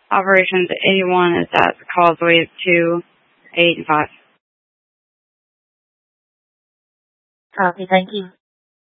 Operations 81 is at Causeway 2, 8, and 5. Copy, thank you.